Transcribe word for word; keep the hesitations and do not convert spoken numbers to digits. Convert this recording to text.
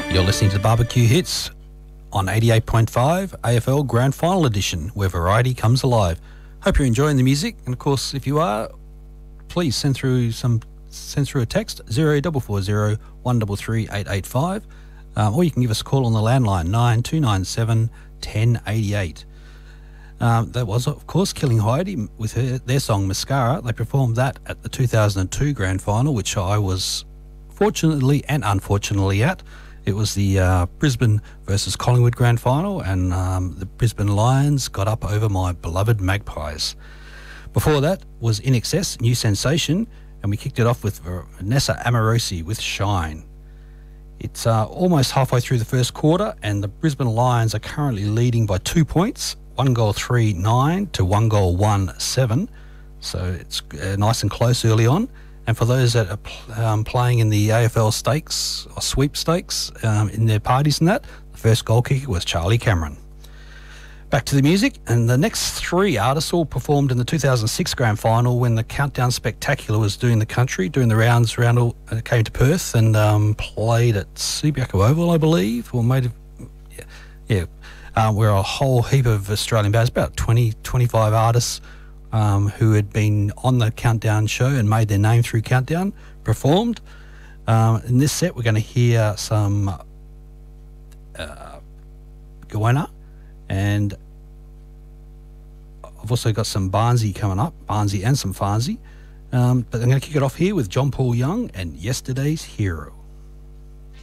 You're listening to the Barbecue Hits on eighty-eight point five A F L Grand Final Edition, where variety comes alive. Hope you're enjoying the music, and of course, if you are, please send through some send through a text zero four four zero one three three eight eight five, um, or you can give us a call on the landline nine two nine seven one zero eight eight. Um, that was, of course, Killing Heidi with her, their song Mascara. They performed that at the two thousand two Grand Final, which I was fortunately and unfortunately at. It was the uh, Brisbane versus Collingwood Grand Final, and um, the Brisbane Lions got up over my beloved Magpies. Before that was In Excess, New Sensation, and we kicked it off with Vanessa Amorosi with Shine. It's uh, almost halfway through the first quarter, and the Brisbane Lions are currently leading by two points, one goal three nine to one goal one seven, so it's uh, nice and close early on. And for those that are pl- um, playing in the A F L stakes or sweepstakes um, in their parties and that, the first goal kicker was Charlie Cameron. Back to the music, and the next three artists all performed in the two thousand six Grand Final when the Countdown Spectacular was doing the country, doing the rounds around, all, uh, came to Perth and um, played at Subiaco Oval, I believe, or made, yeah, yeah um, where a whole heap of Australian bands, about twenty, twenty-five artists, Um, who had been on the Countdown show and made their name through Countdown, performed. Um, in this set, we're going to hear some uh, Goanna, and I've also got some Barnsey coming up, Barnsey and some Farnsey. Um, but I'm going to kick it off here with John Paul Young and Yesterday's Hero.